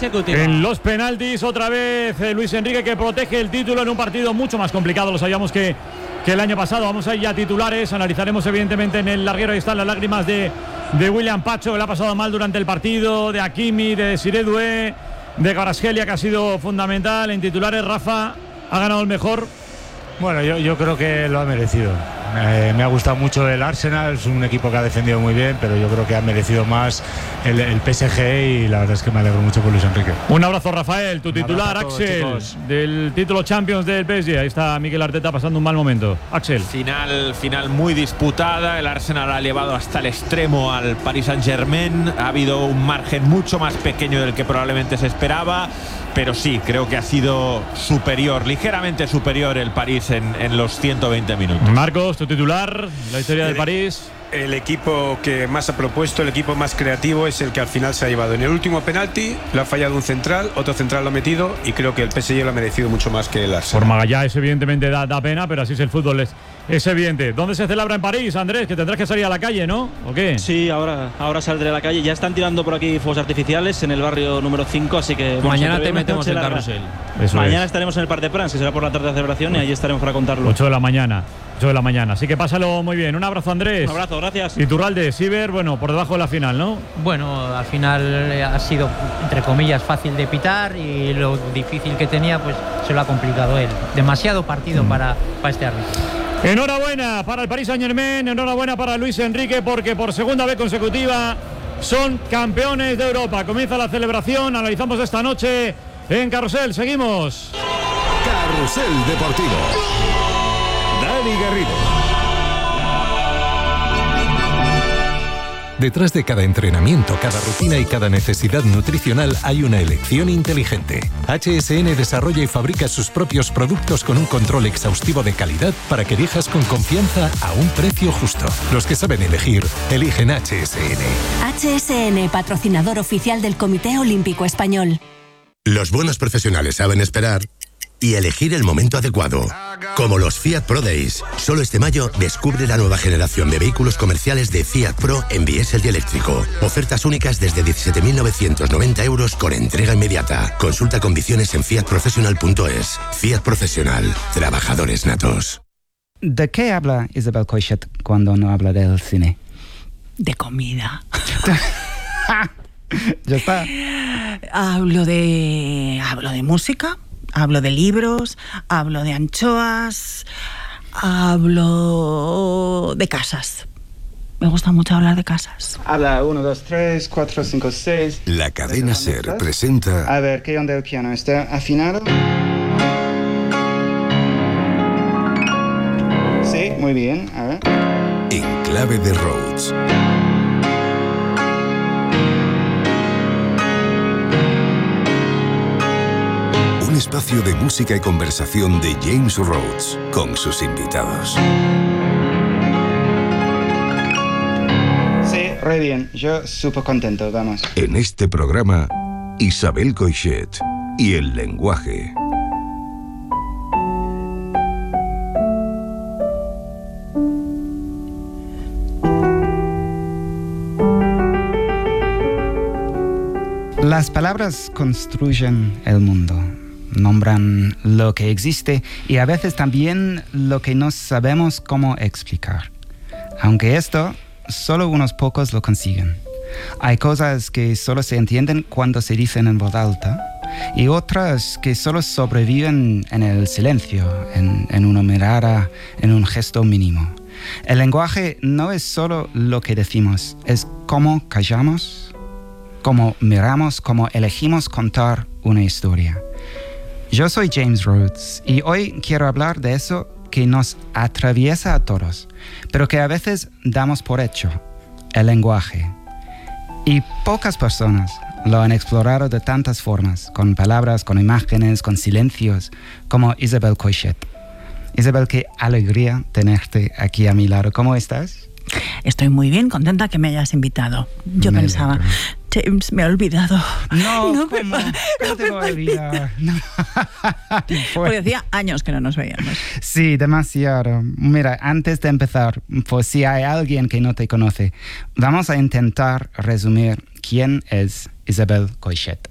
consecutiva. En los penaltis, otra vez Luis Enrique, que protege el título en un partido mucho más complicado. Lo sabíamos que el año pasado. Vamos a ir ya a titulares. Analizaremos evidentemente en el larguero. Ahí están las lágrimas de William Pacho, que le ha pasado mal durante el partido, de Hakimi, de Desiré Doué, de Kvaratskhelia, que ha sido fundamental. En titulares, Rafa, ha ganado el mejor. Bueno, yo creo que lo ha merecido. Me ha gustado mucho el Arsenal, es un equipo que ha defendido muy bien, pero yo creo que ha merecido más el PSG y la verdad es que me alegro mucho por Luis Enrique. Un abrazo, Rafael, tu titular, todos, Axel, chicos. del título Champions del PSG. Ahí está Mikel Arteta pasando un mal momento. Axel. Final muy disputada, el Arsenal ha llevado hasta el extremo al Paris Saint-Germain, ha habido un margen mucho más pequeño del que probablemente se esperaba, pero sí, creo que ha sido superior, ligeramente superior el París en los 120 minutos. Marcos, tu titular, la historia del París. El equipo que más ha propuesto, el equipo más creativo es el que al final se ha llevado. En el último penalti lo ha fallado un central, otro central lo ha metido y creo que el PSG lo ha merecido mucho más que el Arsenal. Por Magallanes evidentemente da pena, pero así es el fútbol, es evidente. ¿Dónde se celebra en París, Andrés? Que tendrás que salir a la calle, ¿no? ¿O qué? Sí, ahora saldré a la calle. Ya están tirando por aquí fuegos artificiales en el barrio número 5, así que mañana te metemos en carrusel. Mañana estaremos en el Parc des Princes, que será por la tarde de celebración, y allí estaremos para contarlo. 8 de la mañana. Así que pásalo muy bien. Un abrazo, Andrés. Un abrazo, gracias. Iturralde, Siber, bueno, por debajo de la final, ¿no? Bueno, al final ha sido, entre comillas, fácil de pitar y lo difícil que tenía, pues se lo ha complicado él. Demasiado partido para este árbitro. Enhorabuena para el Paris Saint-Germain, enhorabuena para Luis Enrique, porque por segunda vez consecutiva son campeones de Europa. Comienza la celebración, analizamos esta noche en Carrusel. Seguimos. Carrusel Deportivo. Dani Garrido. Detrás de cada entrenamiento, cada rutina y cada necesidad nutricional hay una elección inteligente. HSN desarrolla y fabrica sus propios productos con un control exhaustivo de calidad para que elijas con confianza a un precio justo. Los que saben elegir, eligen HSN. HSN, patrocinador oficial del Comité Olímpico Español. Los buenos profesionales saben esperar y elegir el momento adecuado. Como los Fiat Pro Days. Solo este mayo descubre la nueva generación de vehículos comerciales de Fiat Pro en diésel y eléctrico. Ofertas únicas desde 17.990 euros con entrega inmediata. Consulta condiciones en fiatprofessional.es. Fiat Professional. Trabajadores natos. ¿De qué habla Isabel Coixet cuando no habla del cine? De comida. Ya está. Hablo de música. Hablo de libros, hablo de anchoas, hablo de casas. Me gusta mucho hablar de casas. Habla 1, 2, 3, 4, 5, 6. La cadena SER presenta... A ver, ¿qué onda el piano? ¿Está afinado? Sí, muy bien. A ver. En clave de Rhodes. Un espacio de música y conversación de James Rhodes con sus invitados. Sí, re bien. Yo súper contento, vamos. En este programa, Isabel Coixet y el lenguaje. Las palabras construyen el mundo. Nombran lo que existe y a veces también lo que no sabemos cómo explicar. Aunque esto, solo unos pocos lo consiguen. Hay cosas que solo se entienden cuando se dicen en voz alta y otras que solo sobreviven en el silencio, en una mirada, en un gesto mínimo. El lenguaje no es solo lo que decimos, es cómo callamos, cómo miramos, cómo elegimos contar una historia. Yo soy James Rhodes y hoy quiero hablar de eso que nos atraviesa a todos, pero que a veces damos por hecho, el lenguaje. Y pocas personas lo han explorado de tantas formas, con palabras, con imágenes, con silencios, como Isabel Coixet. Isabel, qué alegría tenerte aquí a mi lado. ¿Cómo estás? Estoy muy bien, contenta que me hayas invitado. Yo pensaba, James, me ha olvidado. No, ¿cómo? ¿Cómo te voy a olvidar? No. Porque hacía años que no nos veíamos. Sí, demasiado. Mira, antes de empezar, pues si hay alguien que no te conoce, vamos a intentar resumir quién es Isabel Coixet.